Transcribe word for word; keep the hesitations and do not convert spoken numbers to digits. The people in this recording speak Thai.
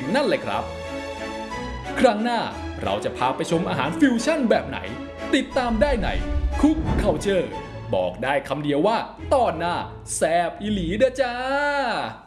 นั่นเลยครับครั้งหน้าเราจะพาไปชมอาหารฟิวชั่นแบบไหนติดตามได้ในคุกเคาเจอร์บอกได้คำเดียวว่าตอนหน้าแซ่บอีหลีเด้อจ้า